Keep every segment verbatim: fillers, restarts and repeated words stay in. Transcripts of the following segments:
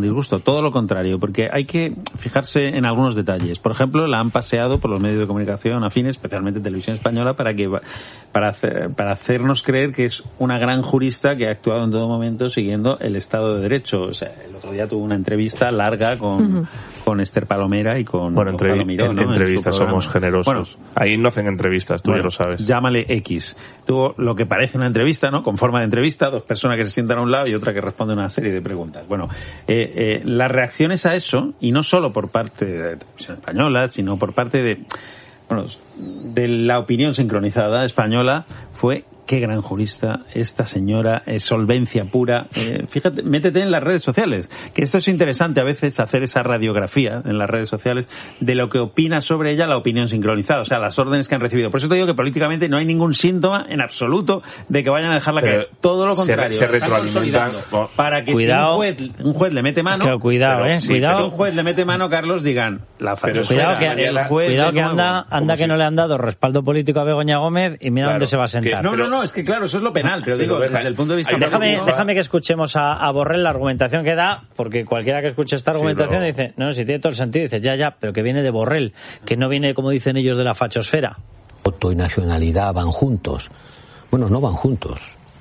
disgusto, todo lo contrario, porque hay que fijarse en algunos detalles. Por ejemplo, la han paseado por los medios de comunicación afines, especialmente Televisión Española, para que para, hacer, para hacernos creer que es una gran jurista que ha actuado en todo momento siguiendo el Estado de Derecho. O sea, el otro día tuvo una entrevista larga con, uh-huh. con Esther Palomera y con, bueno, con entrev- Palomiro, en, ¿no? entrevistas en somos generosos. Bueno, ahí no hacen entrevistas, tú bueno, ya lo sabes. Llámale X. Tuvo lo que parece una entrevista, ¿no? Con forma de entrevista, dos personas que se sientan a un lado y otra que responde una serie de preguntas. Bueno, eh, eh, las reacciones a eso, y no solo por parte de Televisión Española, sino por parte de, bueno, de la opinión sincronizada española, fue qué gran jurista, esta señora, es solvencia pura. Eh, fíjate, métete en las redes sociales, que esto es interesante a veces hacer esa radiografía en las redes sociales de lo que opina sobre ella la opinión sincronizada, o sea, las órdenes que han recibido. Por eso te digo que políticamente no hay ningún síntoma en absoluto de que vayan a dejarla Pero caer. Todo lo contrario. Se, se retroalimentan. Para que cuidado, si un juez, un juez le mete mano, pero cuidado, pero eh, si, cuidado. Si un juez le mete mano, Carlos, digan la fachosfera. Cuidado que, el juez cuidado que anda, anda que si... no le han dado respaldo político a Begoña Gómez y mira claro, dónde se va a sentar. Que, no, no, no, es que claro, eso es lo penal, pero digo, desde el punto de vista... Déjame, político, déjame que escuchemos a, a Borrell la argumentación que da, porque cualquiera que escuche esta argumentación sí, dice, no, si tiene todo el sentido, dice, ya, ya, pero que viene de Borrell, que no viene, como dicen ellos, de la fachosfera. Voto y nacionalidad van juntos. Bueno, no van juntos,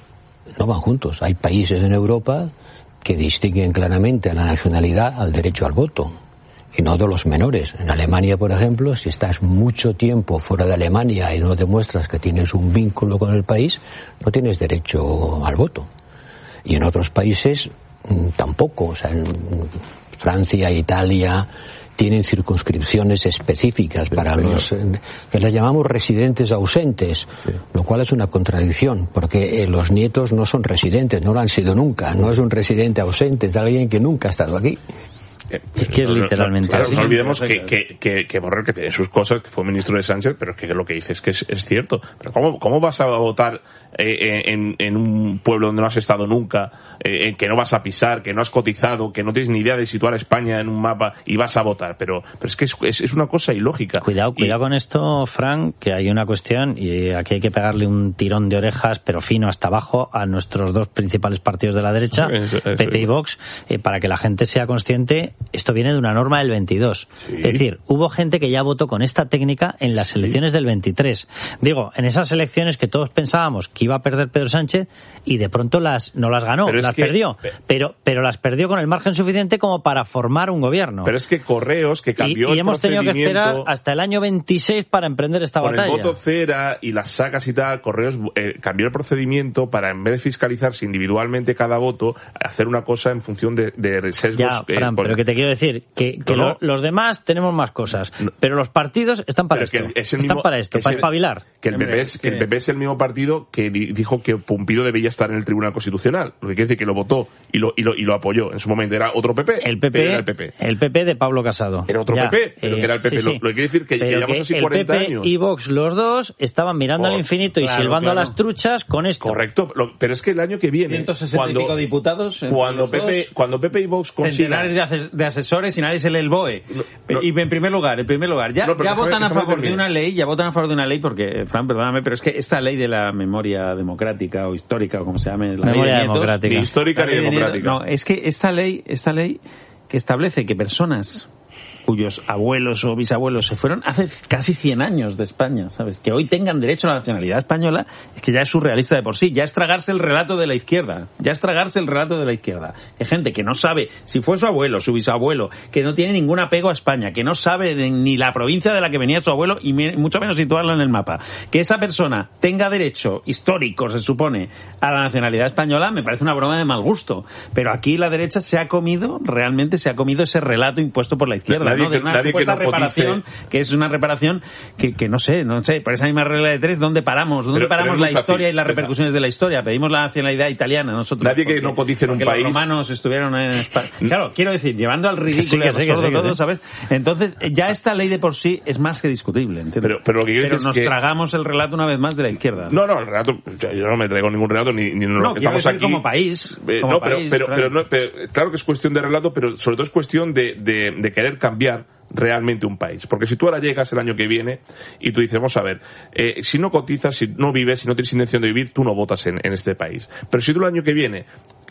no van juntos. Hay países en Europa que distinguen claramente a la nacionalidad al derecho al voto, y no de los menores. En Alemania, por ejemplo, si estás mucho tiempo fuera de Alemania y no demuestras que tienes un vínculo con el país, no tienes derecho al voto. Y en otros países tampoco. O sea, en Francia, Italia tienen circunscripciones específicas para los que las llamamos residentes ausentes, sí. Lo cual es una contradicción, porque eh, los nietos no son residentes, no lo han sido nunca. No es un residente ausente, es alguien que nunca ha estado aquí. Eh, es que es literalmente claro, así. no olvidemos que, que, que, que Borrell, que tiene sus cosas, que fue ministro de Sánchez, pero es que lo que dice es que es, es cierto. Pero ¿cómo, cómo vas a votar eh, en, en un pueblo donde no has estado nunca, eh, que no vas a pisar, que no has cotizado, que no tienes ni idea de situar a España en un mapa y vas a votar? Pero, pero es que es, es, es una cosa ilógica. Cuidado, y... cuidado con esto, Frank, que hay una cuestión, y aquí hay que pegarle un tirón de orejas, pero fino hasta abajo, a nuestros dos principales partidos de la derecha, eso, eso, P P y Vox, eh, para que la gente sea consciente. Esto viene de una norma del veintidós. Sí. Es decir, hubo gente que ya votó con esta técnica en las sí. elecciones del veintitrés. Digo, en esas elecciones que todos pensábamos que iba a perder Pedro Sánchez y de pronto las no las ganó, las que, perdió. Pero pero las perdió con el margen suficiente como para formar un gobierno. Pero es que Correos, que cambió y, y el hemos tenido que esperar hasta el año veintiséis para emprender esta con batalla. Con el voto cera y las sacas y tal, Correos eh, cambió el procedimiento para, en vez de fiscalizarse individualmente cada voto, hacer una cosa en función de, de sesgos. Ya, Fran, eh, con... pero que te quiero decir que, que no, no. Lo, los demás tenemos más cosas, no. Pero los partidos están para esto, es están mismo, para esto, es para el, espabilar. Que el, P P es, que el P P es el mismo partido que dijo que Pumpido debía estar en el Tribunal Constitucional, lo que quiere decir que lo votó y lo, y lo, y lo apoyó. En su momento era otro P P, el P P, era el P P. El P P de Pablo Casado. Era otro ya, P P, pero eh, que era el P P. Sí, sí. Lo, lo que quiere decir que, que llevamos así cuarenta el P P años. Y Vox, los dos, estaban mirando oh, al infinito y claro, silbando claro. a las truchas con esto. Correcto, lo, pero es que el año que viene, ciento sesenta cuando, y pico diputados, cuando Pepe, cuando Pepe y Vox consigan... Centenares de, de asesores y nadie se lee el B O E. No, no, y en primer lugar, en primer lugar, ya, no, ya votan a favor de una ley, ya votan a favor de una ley porque, Fran, perdóname, pero es que esta ley de la memoria democrática o histórica o como se llame, la memoria ley de nietos, democrática. Ni histórica ni democrática. No, es que esta ley, esta ley que establece que personas cuyos abuelos o bisabuelos se fueron hace casi cien años de España, ¿sabes? Que hoy tengan derecho a la nacionalidad española, es que ya es surrealista de por sí, ya es tragarse el relato de la izquierda, ya es tragarse el relato de la izquierda. Hay gente que no sabe si fue su abuelo, su bisabuelo, que no tiene ningún apego a España, que no sabe de, ni la provincia de la que venía su abuelo y me, mucho menos situarla en el mapa. Que esa persona tenga derecho histórico, se supone, a la nacionalidad española, me parece una broma de mal gusto. Pero aquí la derecha se ha comido, realmente se ha comido ese relato impuesto por la izquierda. Nadie, ¿no? De una nadie supuesta que no reparación, cotice. Que es una reparación que, que no sé, no sé, por esa misma regla de tres, ¿dónde paramos? ¿Dónde pero, paramos pero la fácil, historia y las repercusiones de la historia? Pedimos la nacionalidad italiana nosotros. Nadie que no cotice en un país. Los romanos estuvieron en España. Claro, quiero decir, llevando al ridículo y sí, absurdo sí, todo, sí. ¿sabes? Entonces, ya esta ley de por sí es más que discutible, ¿entiendes? Pero, pero, lo que pero es nos que... tragamos el relato una vez más de la izquierda. No, no, el relato, yo no me traigo ningún relato ni, ni no, lo que quiero estamos decir aquí. como país. Eh, como no, país, pero, pero, claro. pero, no, pero claro que es cuestión de relato, pero sobre todo es cuestión de, de, de querer cambiar realmente un país. Porque si tú ahora llegas el año que viene y tú dices, vamos a ver, eh, si no cotizas, si no vives, si no tienes intención de vivir, tú no votas en, en este país. Pero si tú el año que viene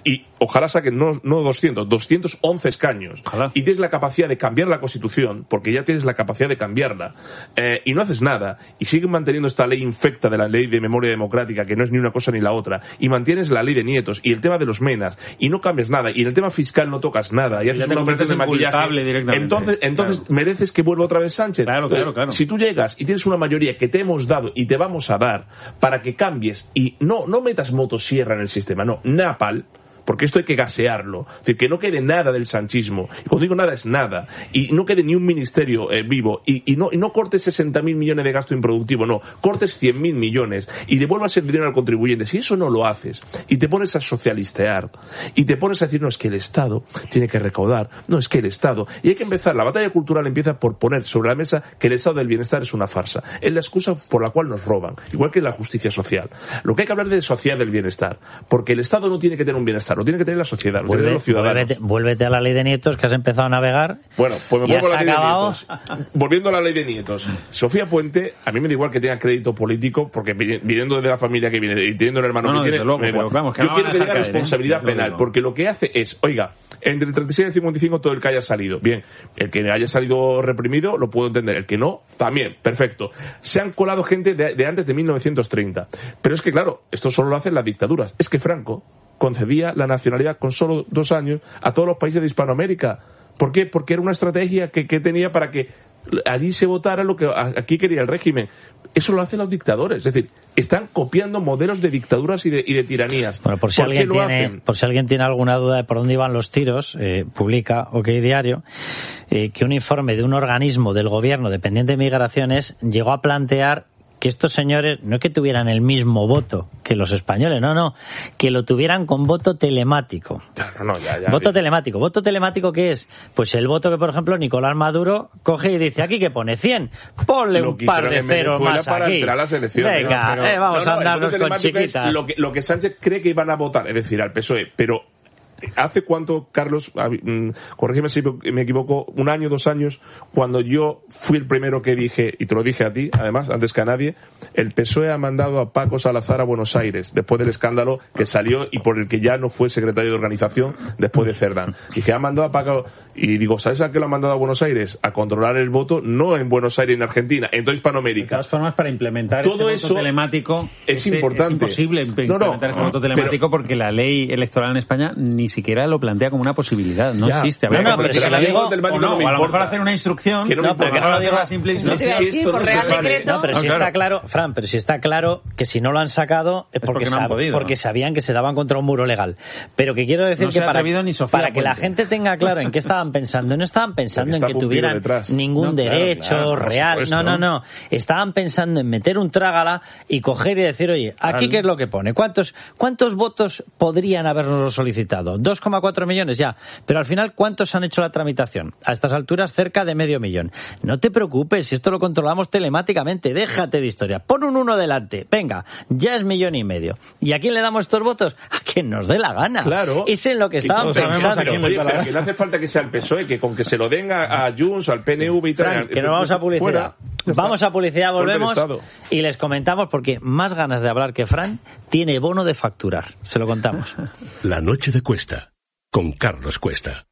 y ojalá saquen no, no doscientos, doscientos once escaños, ojalá. Y tienes la capacidad de cambiar la Constitución, porque ya tienes la capacidad de cambiarla, eh, y no haces nada, y siguen manteniendo esta ley infecta de la ley de memoria democrática, que no es ni una cosa ni la otra, y mantienes la ley de nietos, y el tema de los menas, y no cambias nada, y en el tema fiscal no tocas nada, y haces una operación de maquillaje, entonces, entonces claro. mereces que vuelva otra vez Sánchez. Claro, claro, claro. Si tú llegas y tienes una mayoría que te hemos dado y te vamos a dar para que cambies, y no, no metas motosierra en el sistema, no, napal, porque esto hay que gasearlo, es decir, que no quede nada del sanchismo, y cuando digo nada es nada, y no quede ni un ministerio eh, vivo, y, y, no, y no cortes sesenta mil millones de gasto improductivo, no, cortes cien mil millones, y devuelvas el dinero al contribuyente. Si eso no lo haces, y te pones a socialistear, y te pones a decir, no, es que el Estado tiene que recaudar, no, es que el Estado, y hay que empezar, la batalla cultural empieza por poner sobre la mesa que el Estado del bienestar es una farsa, es la excusa por la cual nos roban, igual que la justicia social. Lo que hay que hablar es de sociedad del bienestar, porque el Estado no tiene que tener un bienestar, lo tiene que tener la sociedad, lo Vuelve, tienen los ciudadanos. Vuélvete, vuélvete a la ley de nietos, que has empezado a navegar. Bueno, pues me vuelvo a la ley acabado. de nietos. Volviendo a la ley de nietos. Sofía Puente, a mí me da igual que tenga crédito político, porque viniendo de la familia que viene y teniendo un hermano no, que no, tiene, luego, me pero vamos, que yo no quiero que tenga caer, responsabilidad ¿eh? penal, porque lo que hace es, oiga, entre el treinta y seis y el cincuenta y cinco todo el que haya salido, bien, el que haya salido reprimido lo puedo entender, el que no, también, perfecto. Se han colado gente de, de antes de mil novecientos treinta, pero es que claro, esto solo lo hacen las dictaduras. Es que Franco concedía la nacionalidad con solo dos años a todos los países de Hispanoamérica. ¿Por qué? Porque era una estrategia que, que tenía para que allí se votara lo que aquí quería el régimen. Eso lo hacen los dictadores, es decir, están copiando modelos de dictaduras y de, y de tiranías. Bueno, por si ¿Por alguien tiene, por si alguien tiene alguna duda de por dónde iban los tiros, eh, publica OK Diario eh, que un informe de un organismo del gobierno dependiente de migraciones llegó a plantear que estos señores no es que tuvieran el mismo voto que los españoles, no, no, que lo tuvieran con voto telemático. Claro, no, ya, ya, voto ya. telemático. ¿Voto telemático qué es? Pues el voto que, por ejemplo, Nicolás Maduro coge y dice, aquí que pone cien, ponle lo un par de ceros más para aquí. entrar a las elecciones. Venga, no, pero, eh, vamos no, no, a andarnos con chiquitas. Lo que, lo que Sánchez cree que iban a votar, es decir, al P S O E, pero ¿hace cuánto, Carlos, corrígeme si me equivoco, un año, dos años, cuando yo fui el primero que dije, y te lo dije a ti, además, antes que a nadie, el P S O E ha mandado a Paco Salazar a Buenos Aires, después del escándalo que salió y por el que ya no fue secretario de organización después de Cerdán. Dije, ha mandado a Paco, y digo, ¿sabes a qué lo ha mandado a Buenos Aires? A controlar el voto, no en Buenos Aires, en Argentina, en toda Hispanoamérica. De todas formas, para implementar todo ese eso voto telemático es importante. Es imposible implementar no, no, ese voto telemático pero, porque la ley electoral en España ni siquiera lo plantea como una posibilidad, no ya, existe. A ver, no, no, pero pero si la digo, telemático o no, no me o a lo mejor importa. hacer una instrucción, que no, no, pero que no lo digo la simple no, instrucción. si esto por no Real se vale. Decreto. No, pero No, si claro. está claro, Fran, pero si está claro que si no lo han sacado es porque, porque no han sab- podido. porque sabían que se daban contra un muro legal. Pero que quiero decir No que se ha para, atrevido ni Sofía para que la Puente. gente tenga claro en qué estaban pensando, no estaban pensando Porque en está que Pumpido tuvieran detrás. ningún No, claro, derecho claro, por real, supuesto. no, no, no, estaban pensando en meter un trágala y coger y decir, oye, aquí Claro. qué es lo que pone, cuántos cuántos votos podrían habernos solicitado, dos coma cuatro millones ya, pero al final cuántos han hecho la tramitación, a estas alturas cerca de medio millón. No te preocupes, si esto lo controlamos telemáticamente, déjate de historia, pon un uno delante, venga, ya es millón y medio. ¿Y a quién le damos estos votos? A quien nos dé la gana. Claro. Es en lo que estaban todos sabemos pensando. a quién Oye, le da la pero gana. que no hace falta que sea el P S O E, que con que se lo den a, a Junts, al P N V y tal. Frank, que nos vamos a publicidad. Fuera, ya está. Vamos a publicidad, Golpe de volvemos Estado. y les comentamos porque más ganas de hablar que Fran tiene bono de facturar. Se lo contamos. La noche de Cuesta, con Carlos Cuesta.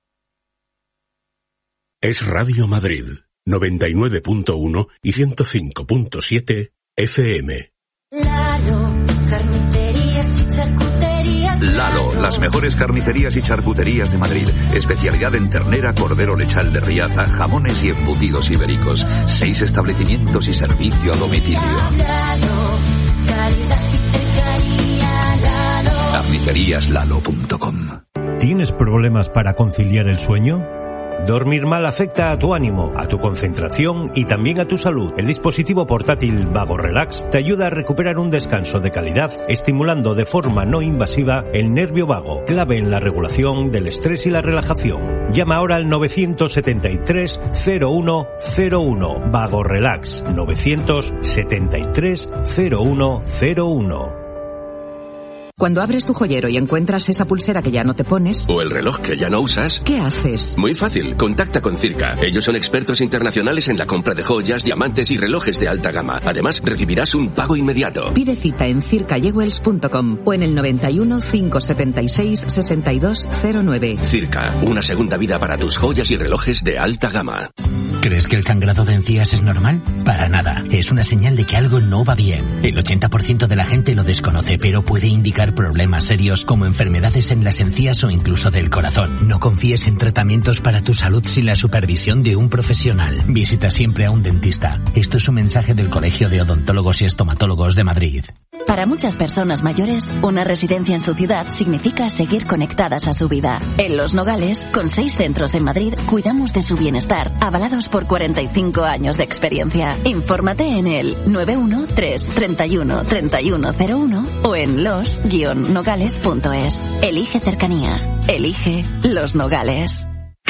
Es Radio Madrid, noventa y nueve punto uno y ciento cinco punto siete F M. Lalo, carnicerías y charcuterías. Lalo, las mejores carnicerías y charcuterías de Madrid. Especialidad en ternera, cordero lechal de Riaza, jamones y embutidos ibéricos. Seis establecimientos y servicio a domicilio. Lalo, calidad y cercanía. Lalo. carnicerías lalo punto com. ¿Tienes problemas para conciliar el sueño? Dormir mal afecta a tu ánimo, a tu concentración y también a tu salud. El dispositivo portátil Vago Relax te ayuda a recuperar un descanso de calidad, estimulando de forma no invasiva el nervio vago, clave en la regulación del estrés y la relajación. Llama ahora al nueve siete tres cero uno cero uno. Vago Relax, nueve siete tres cero uno cero uno. Cuando abres tu joyero y encuentras esa pulsera que ya no te pones... o el reloj que ya no usas... ¿qué haces? Muy fácil, contacta con Circa. Ellos son expertos internacionales en la compra de joyas, diamantes y relojes de alta gama. Además, recibirás un pago inmediato. Pide cita en circa jewels punto com o en el noventa y uno, cinco setenta y seis, sesenta y dos cero nueve. Circa, una segunda vida para tus joyas y relojes de alta gama. ¿Crees que el sangrado de encías es normal? Para nada. Es una señal de que algo no va bien. El ochenta por ciento de la gente lo desconoce, pero puede indicar problemas serios como enfermedades en las encías o incluso del corazón. No confíes en tratamientos para tu salud sin la supervisión de un profesional. Visita siempre a un dentista. Esto es un mensaje del Colegio de Odontólogos y Estomatólogos de Madrid. Para muchas personas mayores, una residencia en su ciudad significa seguir conectadas a su vida. En Los Nogales, con seis centros en Madrid, cuidamos de su bienestar, avalados por cuarenta y cinco años de experiencia. Infórmate en el nueve uno tres, treinta y uno, treinta y uno cero uno o en los guion nogales punto es. Elige cercanía. Elige Los Nogales.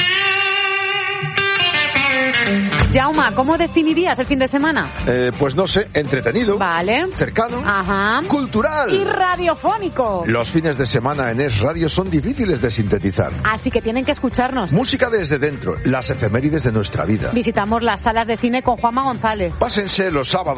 Jauma, ¿cómo definirías el fin de semana? Eh, pues no sé, entretenido. Vale. Cercano. Ajá. Cultural. Y radiofónico. Los fines de semana en Es Radio son difíciles de sintetizar. Así que tienen que escucharnos. Música desde dentro, las efemérides de nuestra vida. Visitamos las salas de cine con Juanma González. Pásense los sábados